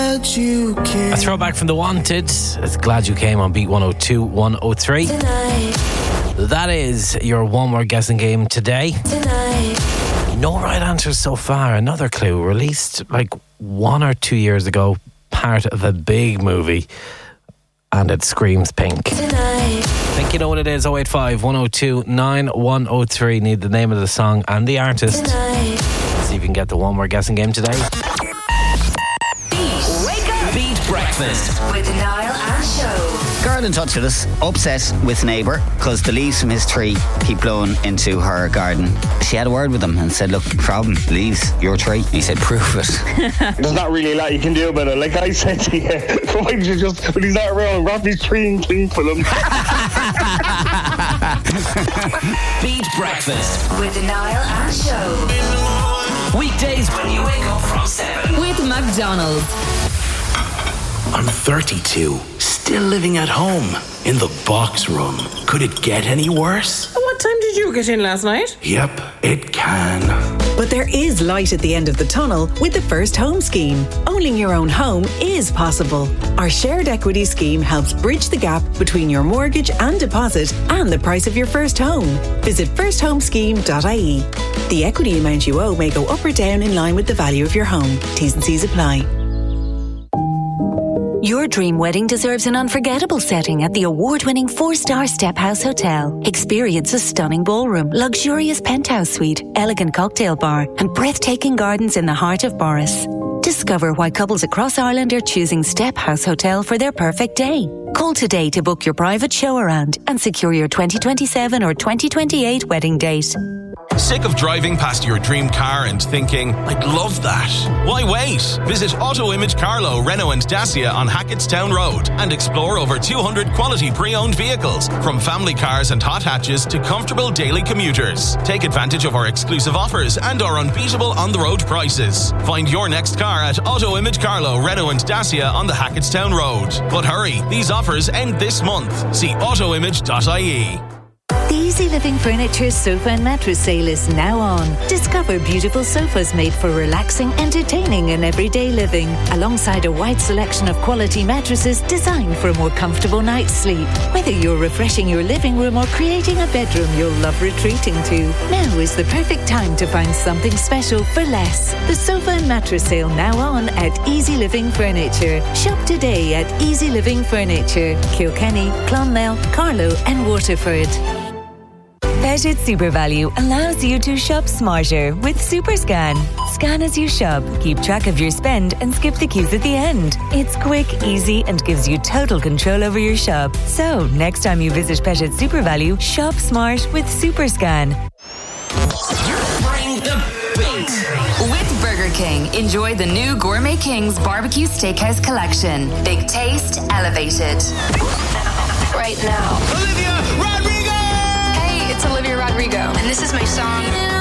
glad you came. A throwback from The Wanted. It's Glad You Came on Beat 102, 103. Tonight, That is your one word guessing game today. No right answers so far. Another clue, released like 1 or 2 years ago, part of a big movie, and it screams pink. tonight. Think you know what it is? 085 102 9103. Need the name of the song and the artist. See if you can get the one word guessing game today. Wake up! Beat Breakfast. With Niall and Show. Girl in touch with us, upset with neighbour because the leaves from his tree keep blowing into her garden. She had a word with him and said, look, problem, leaves, your tree. He said, prove it. There's not really a lot you can do about it. Like I said to you, why don't you just, when he's not around, wrap his tree and clean for them. Beat Breakfast. With Niall and Show. Weekdays when you wake up from 7. With McDonald's. I'm 32, still living at home, in the box room. Could it get any worse? What time did you get in last night? Yep, it can. But there is light at the end of the tunnel with the First Home Scheme. Owning your own home is possible. Our shared equity scheme helps bridge the gap between your mortgage and deposit and the price of your first home. Visit firsthomescheme.ie. The equity amount you owe may go up or down in line with the value of your home. T's and C's apply. Your dream wedding deserves an unforgettable setting at the award-winning 4-star Step House Hotel. Experience a stunning ballroom, luxurious penthouse suite, elegant cocktail bar, and breathtaking gardens in the heart of Boris. Discover why couples across Ireland are choosing Step House Hotel for their perfect day. Call today to book your private show around and secure your 2027 or 2028 wedding date. Sick of driving past your dream car and thinking, I'd love that? Why wait? Visit Auto Image Carlow, Renault and Dacia on Hackettstown Road and explore over 200 quality pre-owned vehicles, from family cars and hot hatches to comfortable daily commuters. Take advantage of our exclusive offers and our unbeatable on-the-road prices. Find your next car at Auto Image Carlow, Renault and Dacia on the Hackettstown Road. But hurry, these offers end this month. See autoimage.ie. The Easy Living Furniture Sofa and Mattress Sale is now on. Discover beautiful sofas made for relaxing, entertaining and everyday living, alongside a wide selection of quality mattresses designed for a more comfortable night's sleep. Whether you're refreshing your living room or creating a bedroom you'll love retreating to, now is the perfect time to find something special for less. The Sofa and Mattress Sale now on at Easy Living Furniture. Shop today at Easy Living Furniture, Kilkenny, Clonmel, Carlow and Waterford. Pettit SuperValue allows you to shop smarter with SuperScan. Scan as you shop, keep track of your spend and skip the queues at the end. It's quick, easy and gives you total control over your shop. So, next time you visit Pettit SuperValue, shop smart with SuperScan. Bring the beat. With Burger King, enjoy the new Gourmet King's Barbecue Steakhouse Collection. Big taste, elevated. Right now. Olivia Rodrigo! Hey, it's Olivia Rodrigo, and this is my song